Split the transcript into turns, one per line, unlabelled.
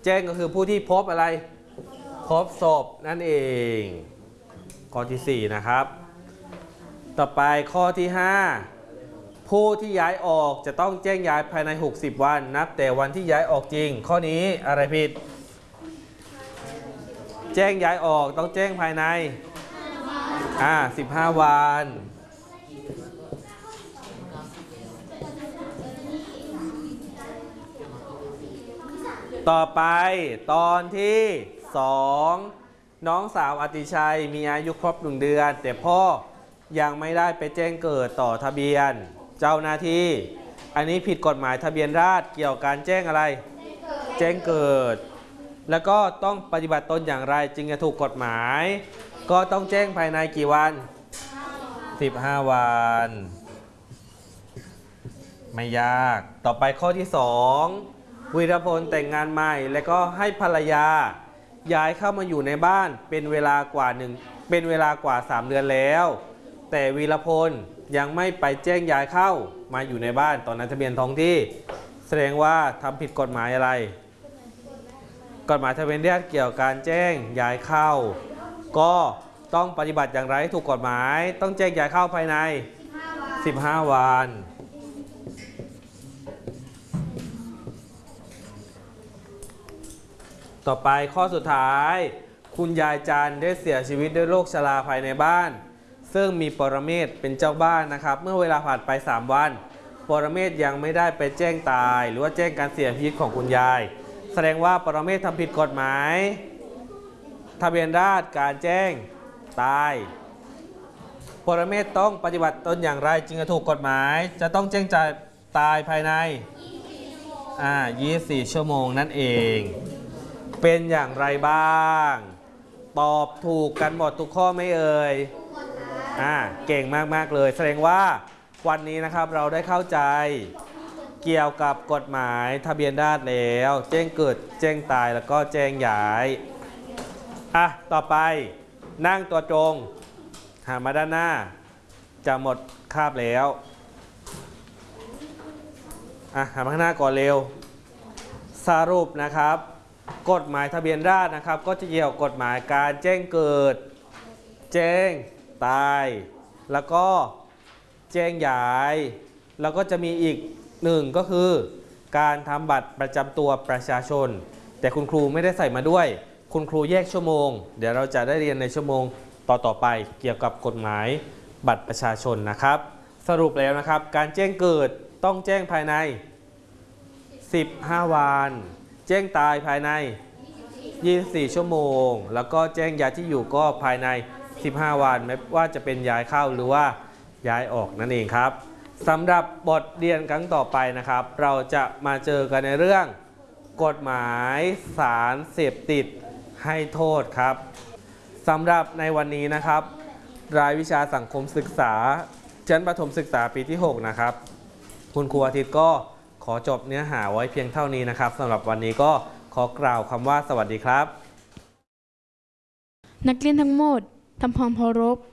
แจ้งก็คือผู้ที่พบอะไรพบศพนั่นเองข้อที่4นะครับต่อไปข้อที่5ผู้ที่ย้ายออกจะต้องแจ้งย้ายภายใน60วันนับแต่วันที่ย้ายออกจริงข้อนี้อะไรผิดแจ้งย้ายออกต้องแจ้งภายใน15วันต่อไปตอนที่2น้องสาวอติชัยมีอายุครบ1 เดือนแต่พ่อยังไม่ได้ไปแจ้งเกิดต่อทะเบียนเจ้าหน้าที่อันนี้ผิดกฎหมายทะเบียนราษฎร์เกี่ยวกับการแจ้งอะไรแจ้งเกิดแล้วก็ต้องปฏิบัติตนอย่างไรจึงจะถูกกฎหมายก็ต้องแจ้งภายในกี่วัน15วันไม่ยากต่อไปข้อที่2วีรพลแต่งงานใหม่แล้วก็ให้ภรรยาย้ายเข้ามาอยู่ในบ้านเป็นเวลากว่า3 เดือนแล้วแต่วีรพลยังไม่ไปแจ้งย้ายเข้ามาอยู่ในบ้านตอนนั้นทะเบียนท้องที่แสดงว่าทำผิดกฎหมายอะไรกฎหมายทะเบียนราษฎร์เกี่ยวกับการแจ้งย้ายเข้าก็ต้องปฏิบัติอย่างไรถูกกฎหมายต้องแจ้งย้ายเข้าภายใน15วันต่อไปข้อสุดท้ายคุณยายจันได้เสียชีวิตด้วยโรคชราภายในบ้านซึ่งมีปรเมศเป็นเจ้าบ้านนะครับเมื่อเวลาผ่านไป3 วันปรเมศยังไม่ได้ไปแจ้งตายหรือว่าแจ้งการเสียชีวิตของคุณยายแสดงว่าปรเมศทำผิดกฎหมายทะเบียนราษฎร์การแจ้งตายปรเมศต้องปฏิบัติตนอย่างไรจึงจะถูกกฎหมายจะต้องแจ้งตายภายใน24 ชั่วโมงนั่นเองเป็นอย่างไรบ้างตอบถูกกันหมดทุกข้อไหมเอ่ยเก่งมากๆเลยแสดงว่าวันนี้นะครับเราได้เข้าใจเกี่ยวกับกฎหมายทะเบียนราษฎร์แล้วแจ้งเกิดแจ้งตายแล้วก็แจ้งย้ายต่อไปนั่งตัวตรงหันมาด้านหน้าจะหมดคาบแล้วหันมาข้างหน้าก่อนเร็วสรุปนะครับกฎหมายทะเบียนราษฎร์นะครับก็จะเกี่ยวกับกฎหมายการแจ้งเกิดแจ้งตายแล้วก็แจ้งย้ายแล้วก็จะมีอีก1ก็คือการทำบัตรประจำตัวประชาชนแต่คุณครูไม่ได้ใส่มาด้วยคุณครูแยกชั่วโมงเดี๋ยวเราจะได้เรียนในชั่วโมงต่อไปเกี่ยวกับกฎหมายบัตรประชาชนนะครับสรุปแล้วนะครับการแจ้งเกิดต้องแจ้งภายใน15วันแจ้งตายภายใน24 ชั่วโมงแล้วก็แจ้งย้ายที่อยู่ก็ภายใน15วันไม่ว่าจะเป็นย้ายเข้าหรือว่าย้ายออกนั่นเองครับสำหรับบทเรียนครั้งต่อไปนะครับเราจะมาเจอกันในเรื่องกฎหมายสารเสพติดให้โทษครับสำหรับในวันนี้นะครับรายวิชาสังคมศึกษาชั้นประถมศึกษาปีที่6นะครับคุณครูอาทิตย์ก็ขอจบเนื้อหาไว้เพียงเท่านี้นะครับสำหรับวันนี้ก็ขอกล่าวคำว่าสวัสดีครับ
นักเรียนทั้งหมดทำความเคารพ